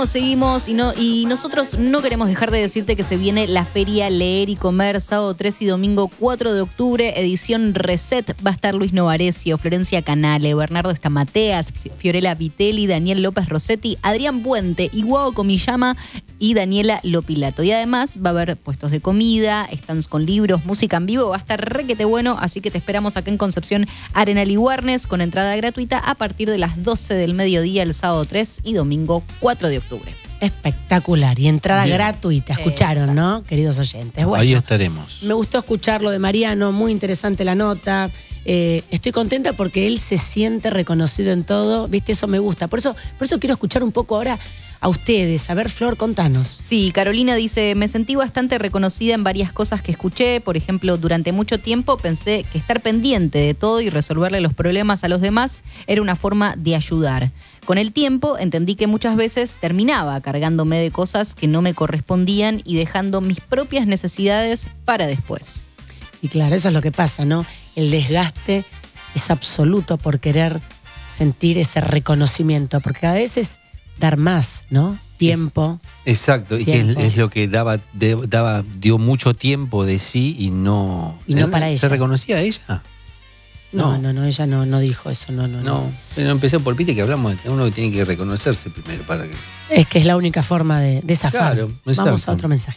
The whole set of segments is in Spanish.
Seguimos y nosotros no queremos dejar de decirte que se viene la Feria Leer y Comer, sábado 3 y domingo 4 de octubre, edición Reset. Va a estar Luis Novarecio, Florencia Canale, Bernardo Estamateas, Fiorella Vitelli, Daniel López Rossetti, Adrián Puente, Iguao Comillama y Daniela Lopilato. Y además va a haber puestos de comida, stands con libros, música en vivo, va a estar requete bueno, así que te esperamos acá en Concepción, Arenal y Warnes, con entrada gratuita a partir de las 12 del mediodía el sábado 3 y domingo 4 de octubre. Espectacular. Y entrada gratuita, escucharon, exacto, ¿no? Queridos oyentes. Bueno, ahí estaremos. Me gustó escuchar lo de Mariano, muy interesante la nota. Estoy contenta porque él se siente reconocido en todo, ¿viste? Eso me gusta. Por eso quiero escuchar un poco ahora a ustedes. A ver, Flor, contanos. Sí, Carolina dice, me sentí bastante reconocida en varias cosas que escuché. Por ejemplo, durante mucho tiempo pensé que estar pendiente de todo y resolverle los problemas a los demás era una forma de ayudar. Con el tiempo entendí que muchas veces terminaba cargándome de cosas que no me correspondían y dejando mis propias necesidades para después. Y claro, eso es lo que pasa, ¿no? El desgaste es absoluto por querer sentir ese reconocimiento, porque a veces dar más, ¿no? Tiempo. Exacto, tiempo. Y que es lo que dio mucho tiempo de sí y no para ella. ¿Se reconocía a ella? No, ella no dijo eso, no. Pero empecé por Pite que hablamos de uno que tiene que reconocerse primero para que... Es que es la única forma de zafar. Claro, vamos a otro mensaje.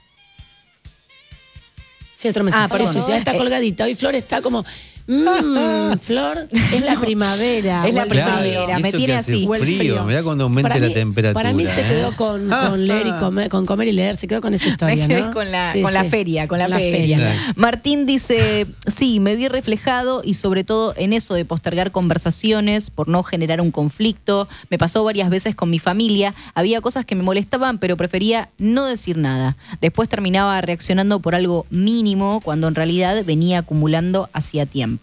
Sí, otro mensaje. Por eso ya está colgadita. Hoy Flor está como... Flor, es la primavera. Es la primavera, me tiene así. Frío. Mirá cuando aumente la temperatura. Para mí se quedó con leer y comer, con comer y leer, se quedó con esa historia, ¿no? con la feria. Martín dice, sí, me vi reflejado y sobre todo en eso de postergar conversaciones por no generar un conflicto. Me pasó varias veces con mi familia. Había cosas que me molestaban, pero prefería no decir nada. Después terminaba reaccionando por algo mínimo cuando en realidad venía acumulando hacía tiempo.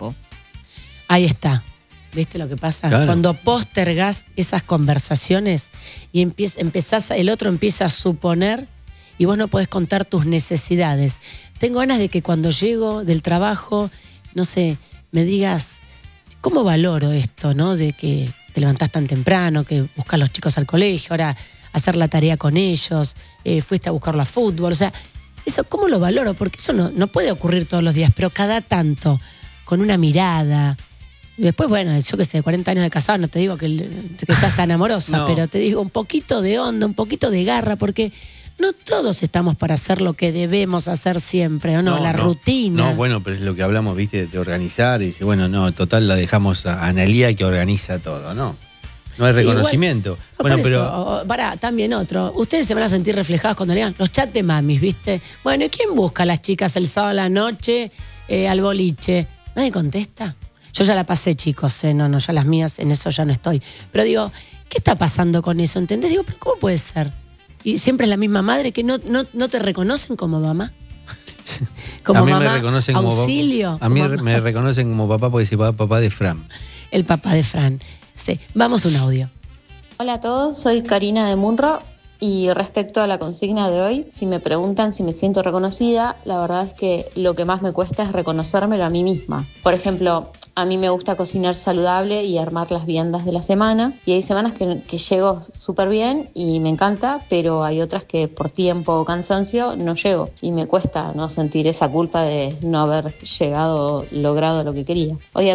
Ahí está. ¿Viste lo que pasa? Claro. Cuando postergás esas conversaciones y el otro empieza a suponer y vos no podés contar tus necesidades. Tengo ganas de que cuando llego del trabajo, no sé, me digas, ¿cómo valoro esto, no? De que te levantás tan temprano, que buscas a los chicos al colegio, ahora hacer la tarea con ellos, fuiste a buscarlo a fútbol. O sea, eso, ¿cómo lo valoro? Porque eso no puede ocurrir todos los días, pero cada tanto, con una mirada. Después, bueno, yo que sé, 40 años de casado, no te digo que seas tan amorosa, pero te digo un poquito de onda, un poquito de garra, porque no todos estamos para hacer lo que debemos hacer siempre, ¿o no? La rutina. No, bueno, pero es lo que hablamos, viste, de organizar, y dice, bueno, no, total, la dejamos a Analía que organiza todo, ¿no? No hay reconocimiento. Igual, bueno, pero también otro. Ustedes se van a sentir reflejados cuando lean los chats de mamis, ¿viste? Bueno, ¿y quién busca a las chicas el sábado a la noche al boliche? ¿Nadie contesta? Yo ya la pasé, chicos, no, ya las mías, en eso ya no estoy. Pero digo, ¿qué está pasando con eso? ¿Entendés? Digo, ¿pero cómo puede ser? Y siempre es la misma madre que no te reconocen como mamá. Como a mí mamá, me reconocen auxilio. A mí me reconocen como papá porque dice papá de Fran. El papá de Fran. Sí, vamos a un audio. Hola a todos, soy Karina de Munro. Y respecto a la consigna de hoy, si me preguntan si me siento reconocida, la verdad es que lo que más me cuesta es reconocérmelo a mí misma. Por ejemplo, a mí me gusta cocinar saludable y armar las viandas de la semana. Y hay semanas que llego súper bien y me encanta, pero hay otras que por tiempo o cansancio no llego. Y me cuesta no sentir esa culpa de no haber logrado lo que quería. Hoy